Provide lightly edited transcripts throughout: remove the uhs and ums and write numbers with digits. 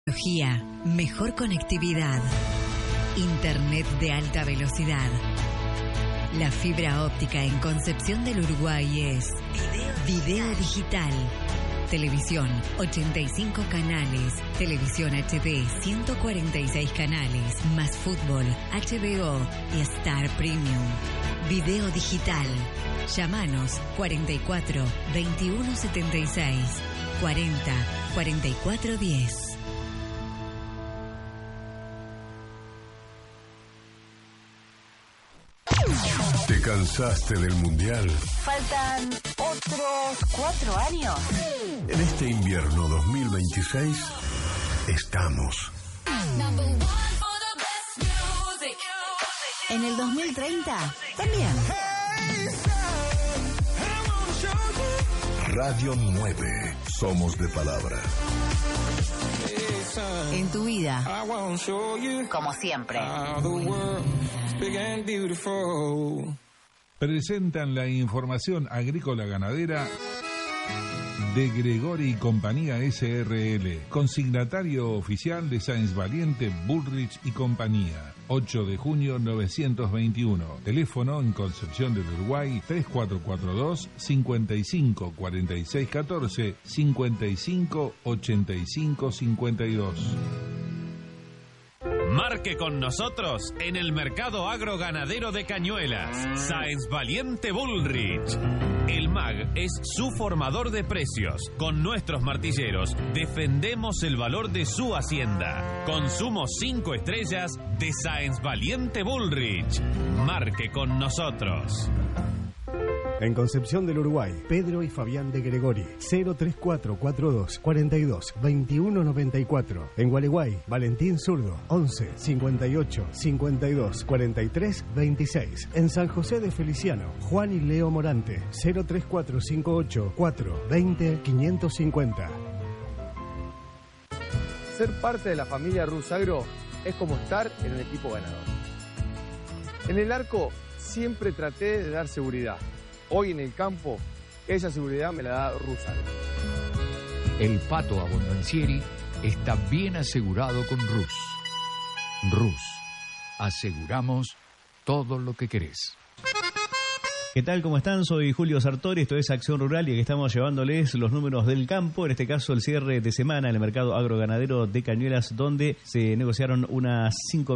Tecnología, mejor conectividad, internet de alta velocidad. La fibra óptica en Concepción del Uruguay es Video Digital. Televisión, 85 canales. Televisión HD, 146 canales. Más fútbol, HBO y Star Premium. Video Digital. Llámanos 44 21 76 40 44 10. ¿Te cansaste del mundial? Faltan otros 4 años. En este invierno 2026 estamos. En el 2030 también. Radio 9. Somos de palabra. En tu vida, como siempre. Presentan la información agrícola ganadera de Gregori y Compañía SRL, consignatario oficial de Sáenz Valiente, Bullrich y Compañía. 8 de junio 921. Teléfono en Concepción del Uruguay 3442 55 46 14 55 85 52. Marque con nosotros en el mercado agroganadero de Cañuelas. Sáenz Valiente Bullrich. El MAG es su formador de precios. Con nuestros martilleros defendemos el valor de su hacienda. Consumo 5 estrellas de Sáenz Valiente Bullrich. Marque con nosotros. En Concepción del Uruguay, Pedro y Fabián de Gregori, 03442 42 21 94. En Gualeguay, Valentín Zurdo, 11 58 52 43 26. En San José de Feliciano, Juan y Leo Morante, 03458 4 20 550. Ser parte de la familia Rusagro es como estar en un equipo ganador. En el arco siempre traté de dar seguridad. Hoy en el campo, esa seguridad me la da Rusagro. El pato abondancieri está bien asegurado con Rus. Rus, aseguramos todo lo que querés. ¿Qué tal? ¿Cómo están? Soy Julio Sartori, esto es Acción Rural y aquí estamos llevándoles los números del campo, en este caso el cierre de semana en el mercado agroganadero de Cañuelas, donde se negociaron unas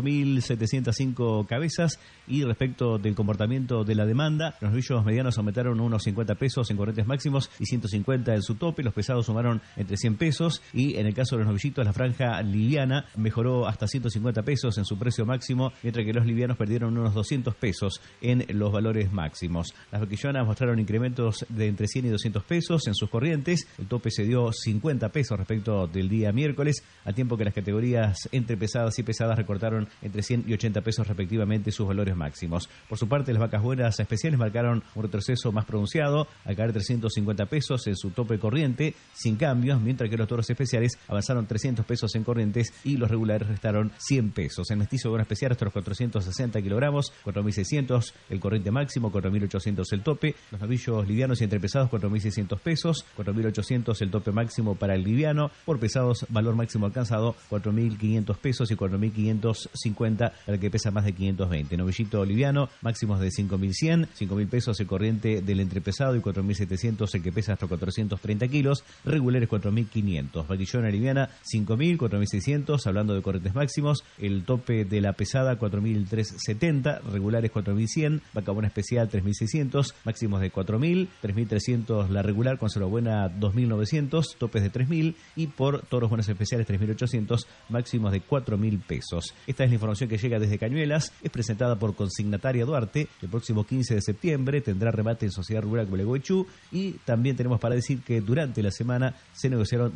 5.705 cabezas y respecto del comportamiento de la demanda, los novillos medianos aumentaron unos 50 pesos en corrientes máximos y 150 en su tope, los pesados sumaron entre 100 pesos y en el caso de los novillitos la franja liviana mejoró hasta 150 pesos en su precio máximo, mientras que los livianos perdieron unos 200 pesos en los valores máximos. Las vaquillonas mostraron incrementos de entre 100 y 200 pesos en sus corrientes. El tope se dio 50 pesos respecto del día miércoles, al tiempo que las categorías entre pesadas y pesadas recortaron entre 100 y 80 pesos respectivamente sus valores máximos. Por su parte, las vacas buenas especiales marcaron un retroceso más pronunciado, al caer 350 pesos en su tope corriente, sin cambios, mientras que los toros especiales avanzaron 300 pesos en corrientes y los regulares restaron 100 pesos. El mestizo bueno especial hasta los 460 kilogramos, 4.600 el corriente máximo, 4.800 el tope. Los novillos livianos y entre pesados 4.600 pesos, 4.800 el tope máximo para el liviano. Por pesados, valor máximo alcanzado 4.500 pesos y 4.550 para el que pesa más de 520. Novillito liviano, máximos de 5.100, 5.000 pesos el corriente del entrepesado y 4.700 el que pesa hasta 430 kilos. Regulares 4.500. Vaquillona liviana 5.000, 4.600, hablando de corrientes máximos. El tope de la pesada 4.370, regulares 4.100, vaca buena especial 3.600, máximos de 4.000, 3.300 la regular, conserva buena 2.900, topes de 3.000 y por toros buenos especiales 3.800, máximos de 4.000 pesos. Esta es la información que llega desde Cañuelas, es presentada por Consignataria Duarte. El próximo 15 de septiembre tendrá remate en Sociedad Rural Gualeguaychú y también tenemos para decir que durante la semana se negociaron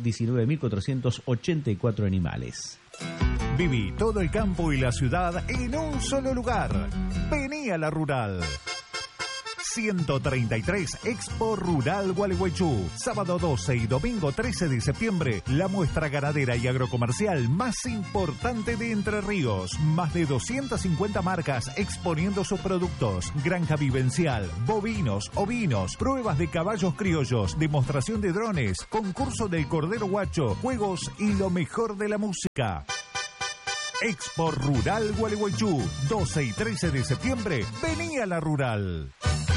19.484 animales. Viví todo el campo y la ciudad en un solo lugar. Vení a La Rural. 133 Expo Rural Gualeguaychú. Sábado 12 y domingo 13 de septiembre, la muestra ganadera y agrocomercial más importante de Entre Ríos. Más de 250 marcas exponiendo sus productos. Granja vivencial, bovinos, ovinos, pruebas de caballos criollos, demostración de drones, concurso del Cordero Guacho, juegos y lo mejor de la música. Expo Rural Gualeguaychú, 12 y 13 de septiembre, vení a la Rural.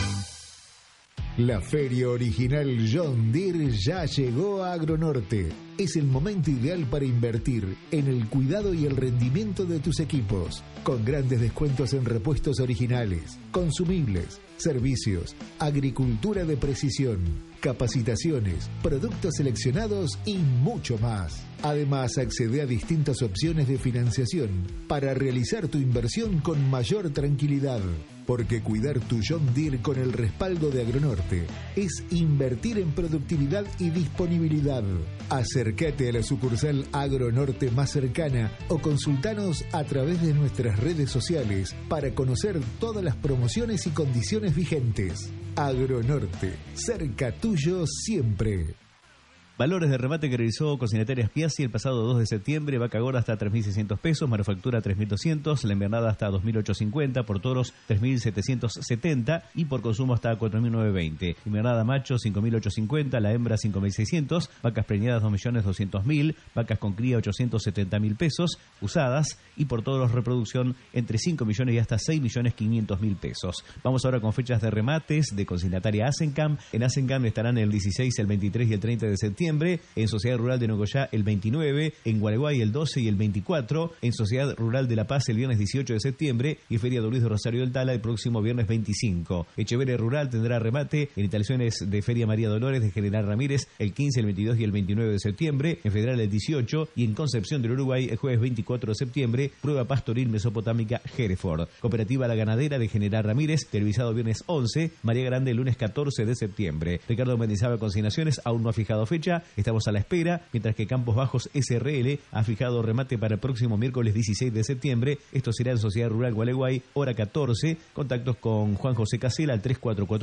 La feria original John Deere ya llegó a Agronorte. Es el momento ideal para invertir en el cuidado y el rendimiento de tus equipos, con grandes descuentos en repuestos originales, consumibles, servicios, agricultura de precisión, capacitaciones, productos seleccionados y mucho más. Además, accede a distintas opciones de financiación para realizar tu inversión con mayor tranquilidad. Porque cuidar tu John Deere con el respaldo de Agronorte es invertir en productividad y disponibilidad. Acércate a la sucursal Agronorte más cercana o consultanos a través de nuestras redes sociales para conocer todas las promociones y condiciones vigentes. Agronorte, cerca tuyo siempre. Valores de remate que realizó Cocinetarias Piazzi el pasado 2 de septiembre. Vaca gorda hasta 3.600 pesos, manufactura 3.200, la invernada hasta 2.850, por toros 3.770 y por consumo hasta 4.920. Invernada macho 5.850, la hembra 5.600, vacas preñadas 2.200.000, vacas con cría 870.000 pesos, usadas, y por toros reproducción entre 5 millones y hasta 6.500.000 pesos. Vamos ahora con fechas de remates de Consignataria Asencam. En Asencam estarán el 16, el 23 y el 30 de septiembre. En Sociedad Rural de Nogoyá el 29, en Gualeguay el 12 y el 24, en Sociedad Rural de La Paz el viernes 18 de septiembre y Feria de Luis de Rosario del Tala el próximo viernes 25. Echeverria Rural tendrá remate en instalaciones de Feria María Dolores de General Ramírez el 15, el 22 y el 29 de septiembre, en Federal el 18 y en Concepción del Uruguay el jueves 24 de septiembre, prueba pastoril mesopotámica Hereford. Cooperativa La Ganadera de General Ramírez, televisado viernes 11, María Grande el lunes 14 de septiembre. Ricardo Mendizábal Consignaciones aún no ha fijado fecha. Estamos a la espera, mientras que Campos Bajos SRL ha fijado remate para el próximo miércoles 16 de septiembre. Esto será en Sociedad Rural Gualeguay, hora 14. Contactos con Juan José Casela al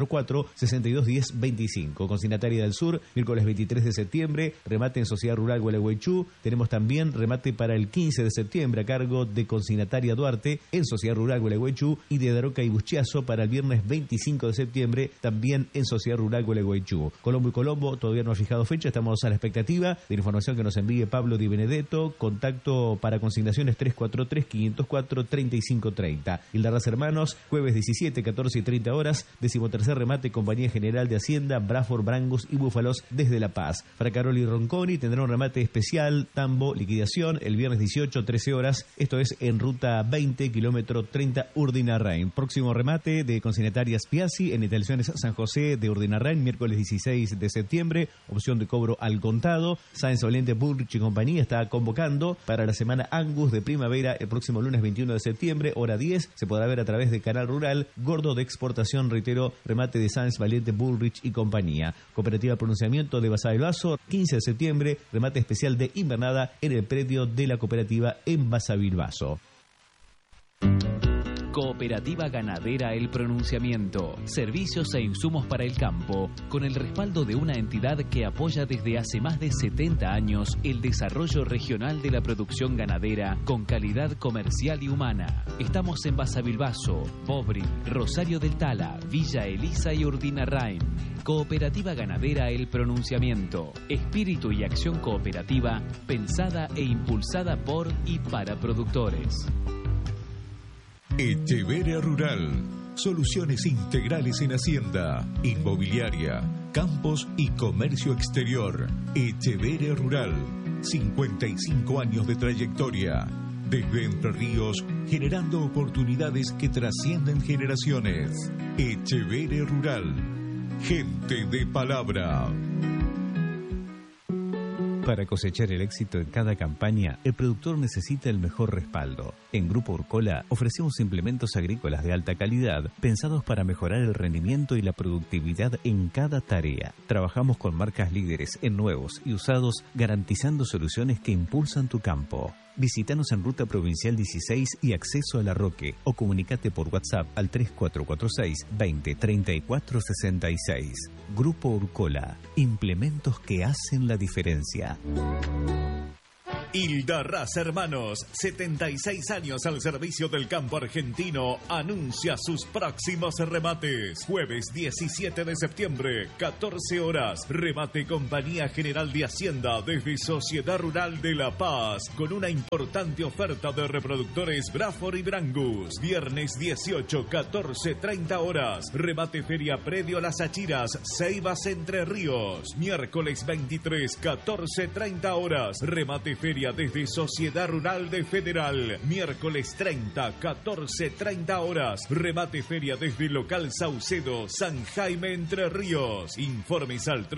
3444-621025. Consignataria del Sur, miércoles 23 de septiembre, remate en Sociedad Rural Gualeguaychú. Tenemos también remate para el 15 de septiembre a cargo de Consignataria Duarte en Sociedad Rural Gualeguaychú y de Daroca y Buschiazo para el viernes 25 de septiembre, también en Sociedad Rural Gualeguaychú. Colombo y Colombo todavía no ha fijado fecha. Estamos a la expectativa de la información que nos envíe Pablo Di Benedetto. Contacto para consignaciones 343-504-3530. Hildarras Hermanos, jueves 17, 14 y 30 horas, 13º remate Compañía General de Hacienda, Braford, Brangus y Búfalos desde La Paz. Fracaroli y Ronconi tendrá un remate especial, tambo, liquidación, el viernes 18, 13 horas. Esto es en ruta 20, kilómetro 30, Urdinarrain. Próximo remate de Consignatarias Piazzi en instalaciones San José de Urdinarrain, miércoles 16 de septiembre. Opción de cobro al contado. Sáenz Valiente Bullrich y compañía está convocando para la semana Angus de primavera el próximo lunes 21 de septiembre, hora 10. Se podrá ver a través de Canal Rural. Gordo de exportación, reitero, remate de Sáenz Valiente Bullrich y compañía. Cooperativa Pronunciamiento de Basavilbaso, 15 de septiembre, remate especial de invernada en el predio de la cooperativa en Basavilbaso. Cooperativa Ganadera El Pronunciamiento. Servicios e insumos para el campo, con el respaldo de una entidad que apoya desde hace más de 70 años el desarrollo regional de la producción ganadera con calidad comercial y humana. Estamos en Basavilbaso, Bobri, Rosario del Tala, Villa Elisa y Urdinarrain. Cooperativa Ganadera El Pronunciamiento. Espíritu y acción cooperativa pensada e impulsada por y para productores. Echeverria Rural. Soluciones integrales en hacienda, inmobiliaria, campos y comercio exterior. Echeverria Rural. 55 años de trayectoria. Desde Entre Ríos, generando oportunidades que trascienden generaciones. Echeverria Rural. Gente de palabra. Para cosechar el éxito en cada campaña, el productor necesita el mejor respaldo. En Grupo Urcola ofrecemos implementos agrícolas de alta calidad, pensados para mejorar el rendimiento y la productividad en cada tarea. Trabajamos con marcas líderes en nuevos y usados, garantizando soluciones que impulsan tu campo. Visítanos en Ruta Provincial 16 y Acceso a La Roque o comunicate por WhatsApp al 3446 20 34 66. Grupo Urcola, implementos que hacen la diferencia. Hilda Raz Hermanos, 76 años al servicio del campo argentino, anuncia sus próximos remates. Jueves 17 de septiembre, 14 horas, remate Compañía General de Hacienda desde Sociedad Rural de La Paz, con una importante oferta de reproductores Braford y Brangus. Viernes 18, 14:30 horas, remate Feria Predio Las Achiras, Ceibas Entre Ríos. Miércoles 23, 14:30 horas, remate Feria desde Sociedad Rural de Federal. Miércoles 30, 14:30 horas, remate feria desde Local Saucedo, San Jaime, Entre Ríos. Informes al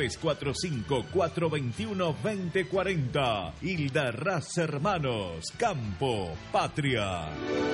345-421-2040. Hilda Raz Hermanos, Campo, Patria.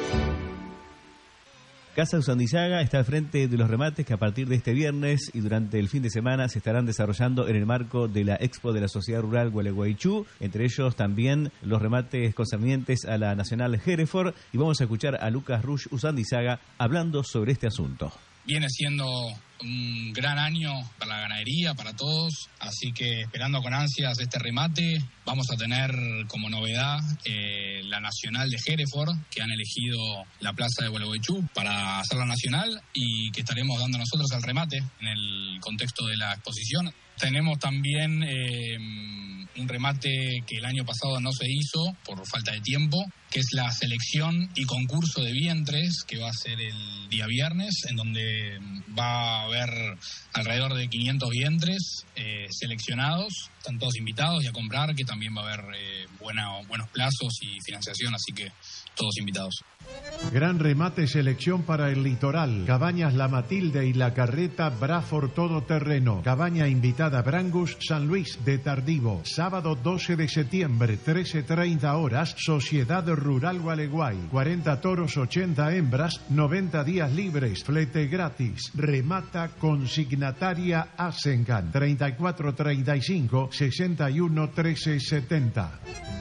Casa Usandizaga está al frente de los remates que a partir de este viernes y durante el fin de semana se estarán desarrollando en el marco de la Expo de la Sociedad Rural Gualeguaychú, entre ellos también los remates concernientes a la Nacional Hereford, y vamos a escuchar a Lucas Rush Usandizaga hablando sobre este asunto. Viene siendo un gran año para la ganadería, para todos, así que esperando con ansias este remate. Vamos a tener como novedad la Nacional de Hereford, que han elegido la plaza de Gualeguaychú para hacer la nacional y que estaremos dando nosotros el remate en el contexto de la exposición. Tenemos también un remate que el año pasado no se hizo por falta de tiempo, que es la selección y concurso de vientres, que va a ser el día viernes, en donde va a haber alrededor de 500 vientres seleccionados. Están todos invitados y a comprar, que también va a haber buenos plazos y financiación, así que todos invitados. Gran remate selección para el litoral. Cabañas La Matilde y La Carreta Braford todoterreno. Cabaña invitada Brangus San Luis de Tardivo. Sábado 12 de septiembre, 13:30 horas, Sociedad Rural Gualeguay. 40 toros, 80 hembras, 90 días libres, flete gratis. Remata consignataria Asencan. 3435 61 13 70.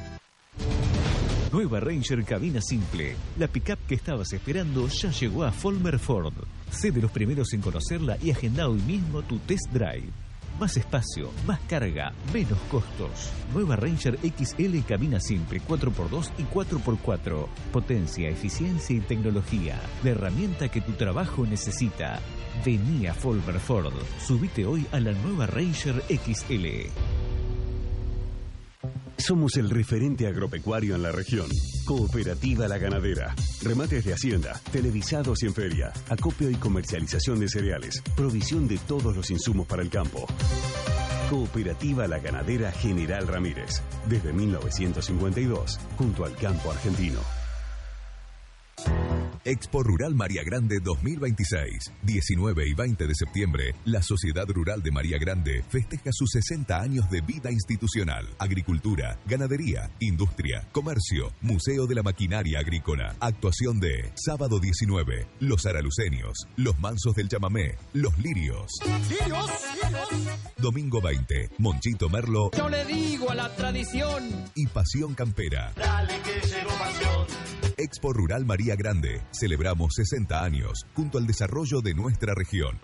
Nueva Ranger cabina simple. La pickup que estabas esperando ya llegó a Folmer Ford. Sé de los primeros en conocerla y agenda hoy mismo tu test drive. Más espacio, más carga, menos costos. Nueva Ranger XL cabina simple 4x2 y 4x4. Potencia, eficiencia y tecnología. La herramienta que tu trabajo necesita. Vení a Folmer Ford. Subite hoy a la Nueva Ranger XL. Somos el referente agropecuario en la región. Cooperativa La Ganadera. Remates de hacienda, televisados y en feria. Acopio y comercialización de cereales. Provisión de todos los insumos para el campo. Cooperativa La Ganadera General Ramírez. Desde 1952, junto al campo argentino. Expo Rural María Grande 2026. 19 y 20 de septiembre, la Sociedad Rural de María Grande festeja sus 60 años de vida institucional. Agricultura, ganadería, industria, comercio, Museo de la Maquinaria Agrícola. Actuación de sábado 19, Los Araluceños, Los Mansos del Chamamé, Los Lirios. ¡Lirios! Domingo 20, Monchito Merlo. Yo le digo a la tradición. Y Pasión Campera. Dale que llegó pasión. Expo Rural María Grande. Celebramos 60 años junto al desarrollo de nuestra región.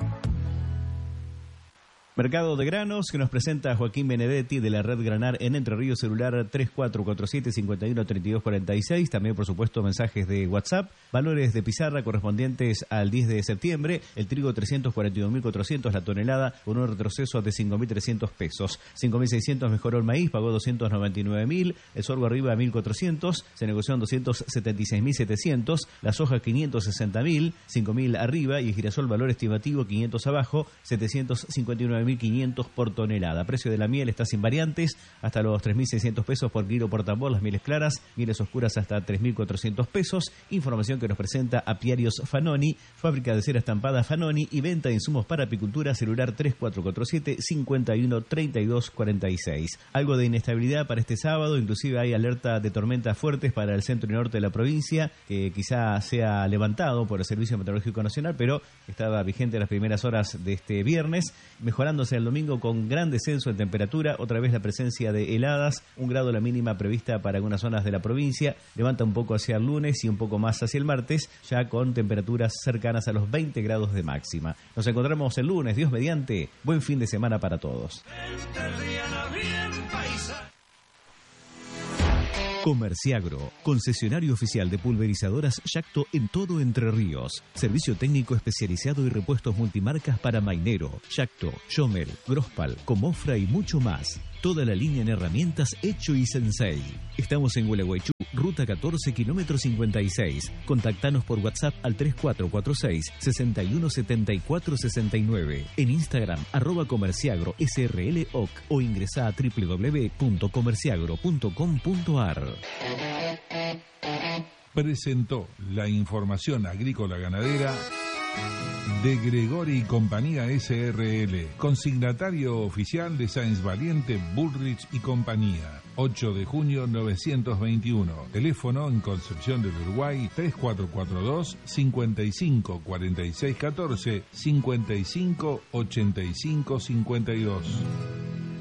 Mercado de Granos, que nos presenta Joaquín Benedetti de la Red Granar en Entre Ríos, celular 3447-513246. También, por supuesto, mensajes de WhatsApp. Valores de pizarra correspondientes al 10 de septiembre. El trigo 342.400 la tonelada, con un retroceso de 5.300 pesos. 5.600 mejoró el maíz, pagó 299.000. El sorgo arriba a 1.400, se negoció en 276.700. La soja 560.000, 5.000 arriba. Y el girasol valor estimativo 500 abajo, 759.500 por tonelada. Precio de la miel está sin variantes, hasta los 3.600 pesos por kilo por tambor. Las mieles claras, mieles oscuras hasta 3.400 pesos. Información que nos presenta Apiarios Fanoni, fábrica de cera estampada Fanoni y venta de insumos para apicultura, celular 3447-513246. Algo de inestabilidad para este sábado, inclusive hay alerta de tormentas fuertes para el centro y norte de la provincia, que quizá sea levantado por el Servicio Meteorológico Nacional, pero estaba vigente en las primeras horas de este viernes, mejorando preparándose el domingo con gran descenso en temperatura, otra vez la presencia de heladas, 1 grado la mínima prevista para algunas zonas de la provincia, levanta un poco hacia el lunes y un poco más hacia el martes, ya con temperaturas cercanas a los 20 grados de máxima. Nos encontramos el lunes, Dios mediante, buen fin de semana para todos. Comerciagro, concesionario oficial de pulverizadoras Yacto en todo Entre Ríos. Servicio técnico especializado y repuestos multimarcas para Mainero, Yacto, Yomel, Grospal, Comofra y mucho más. Toda la línea en herramientas Hecho y Sensei. Estamos en Gualeguaychú, ruta 14, kilómetro 56. Contactanos por WhatsApp al 3446-617469. En Instagram, @comerciagro SRLOC o ingresa a www.comerciagro.com.ar. Presentó la información agrícola ganadera de Gregori y Compañía SRL, consignatario oficial de Sáenz Valiente, Bullrich y Compañía. 8 de junio 921. Teléfono en Concepción del Uruguay 3442 55 46 14 55 85 52.